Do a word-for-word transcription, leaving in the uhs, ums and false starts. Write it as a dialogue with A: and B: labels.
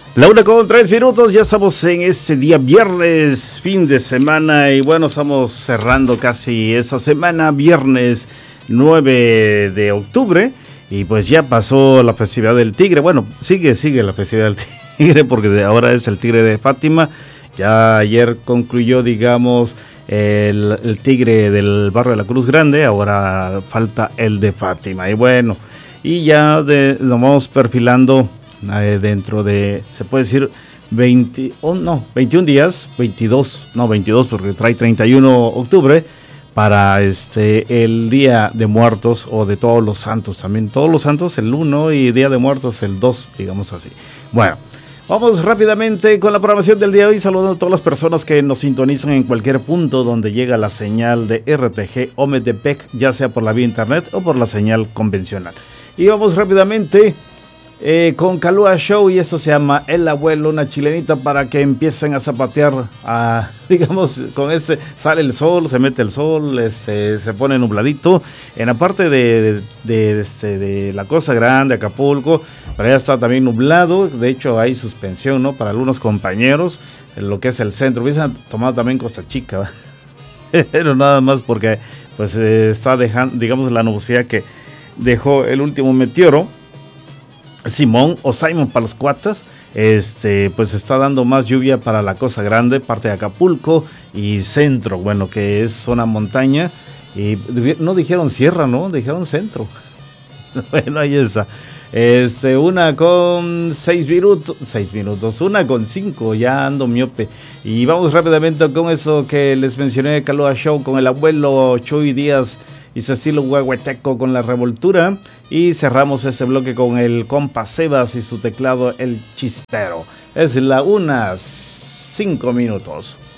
A: La una con tres minutos, ya estamos en este día viernes, fin de semana, y bueno, estamos cerrando casi esa semana, viernes nueve de octubre, y pues ya pasó la festividad del Tigre. Bueno, sigue, sigue la festividad del Tigre, porque ahora es el Tigre de Fátima. Ya ayer concluyó, digamos, el, el Tigre del barrio de la Cruz Grande, ahora falta el de Fátima, y bueno, y ya de, nos vamos perfilando eh, dentro de, se puede decir, veinte, oh, no, veintiún días, veintidós, no, veintidós porque trae treinta y uno de octubre, para este el Día de Muertos o de Todos los Santos, también Todos los Santos el uno y Día de Muertos el dos, digamos así. Bueno, vamos rápidamente con la programación del día de hoy, saludando a todas las personas que nos sintonizan en cualquier punto donde llega la señal de R T G Ometepec, ya sea por la vía internet o por la señal convencional. Y vamos rápidamente eh, con Calúa Show, y esto se llama El Abuelo, una chilenita para que empiecen a zapatear, a, digamos, con ese, sale el sol, se mete el sol, este, se pone nubladito, en la parte de, de, de, este, de la Costa Grande, Acapulco, pero allá está también nublado, de hecho hay suspensión, ¿no?, para algunos compañeros, en lo que es el centro. Hubiesen tomado también Costa Chica, pero nada más porque pues eh, está dejando, digamos, la nubosidad que dejó el último meteoro, Simón o Simon para los cuatas, este, pues está dando más lluvia para la Costa Grande, parte de Acapulco y centro, bueno, que es zona montaña, y no dijeron sierra, ¿no? Dijeron centro. Bueno, ahí está. Este, una con seis minutos, seis minutos, una con cinco, ya ando miope. Y vamos rápidamente con eso que les mencioné de Calúa Show, con el abuelo Chuy Díaz y su estilo huehueteco con la revoltura. Y cerramos este bloque con el compa Sebas y su teclado El Chispero. Es la una, cinco minutos.